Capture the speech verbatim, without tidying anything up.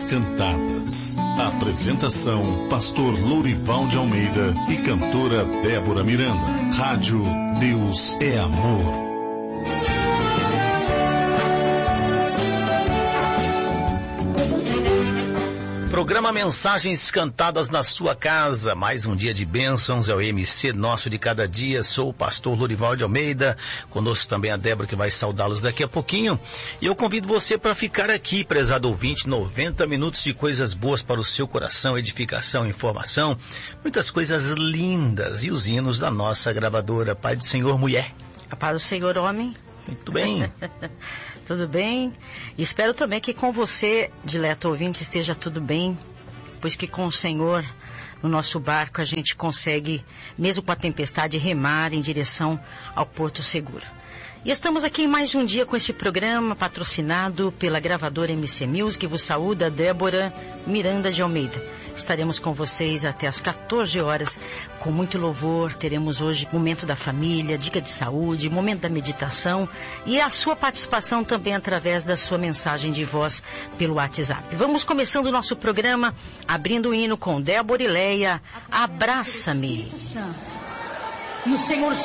Mensagens Cantadas. Apresentação: Pastor Lourival de Almeida e cantora Débora Miranda. Rádio Deus é Amor. Programa Mensagens Cantadas na sua casa. Mais um dia de bênçãos, é o M C nosso de cada dia. Sou o pastor Lourival de Almeida. Conosco também a Débora, que vai saudá-los daqui a pouquinho. E eu convido você para ficar aqui, prezado ouvinte. noventa minutos de coisas boas para o seu coração, edificação, informação. Muitas coisas lindas. E os hinos da nossa gravadora. Pai do Senhor, mulher. A paz do Senhor, homem. Muito bem. Tudo bem? Espero também que com você, dileto ouvinte, esteja tudo bem, pois que com o Senhor no nosso barco a gente consegue, mesmo com a tempestade, remar em direção ao porto seguro. E estamos aqui em mais um dia com este programa patrocinado pela gravadora M C Music. Vos saúda Débora Miranda de Almeida. Estaremos com vocês até às quatorze horas com muito louvor. Teremos hoje momento da família, dica de saúde, momento da meditação e a sua participação também através da sua mensagem de voz pelo WhatsApp. Vamos começando o nosso programa abrindo o hino com Débora e Leia, Abraça-me. E o Senhor